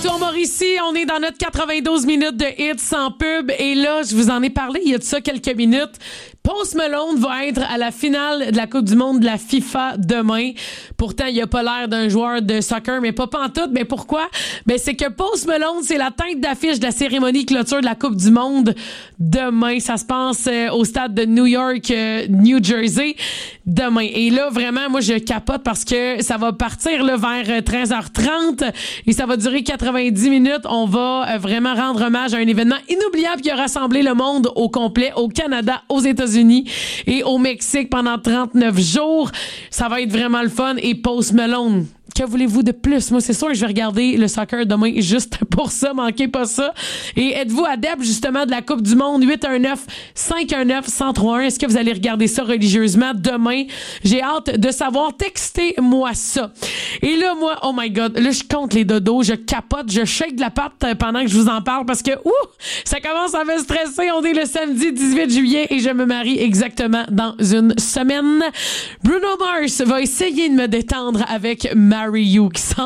Radio Mauricie, on est dans notre 92 minutes de hits sans pub. Et là, je vous en ai parlé il y a de ça quelques minutes. Post Malone va être à la finale de la Coupe du monde de la FIFA demain. Pourtant, il a pas l'air d'un joueur de soccer, mais pas pantoute. Mais pourquoi? Ben, c'est que Post Malone, c'est la tête d'affiche de la cérémonie clôture de la Coupe du monde demain. Ça se passe au stade de New York, New Jersey, demain. Et là, vraiment, moi, je capote parce que ça va partir là, vers 13h30 et ça va durer 90 minutes. On va vraiment rendre hommage à un événement inoubliable qui a rassemblé le monde au complet, au Canada, aux États-Unis et au Mexique pendant 39 jours. Ça va être vraiment le fun. Et Post Malone, que voulez-vous de plus? Moi, c'est sûr que je vais regarder le soccer demain juste pour ça. Manquez pas ça. Et êtes-vous adepte, justement, de la Coupe du monde? 819-519-1031. Est-ce que vous allez regarder ça religieusement demain? J'ai hâte de savoir. Textez-moi ça. Et là, moi, oh my God, là, je compte les dodos, je capote, je shake de la patte pendant que je vous en parle parce que, ça commence à me stresser. On est le samedi 18 juillet et je me marie exactement dans une semaine. Bruno Mars va essayer de me détendre avec Marry You qui s'en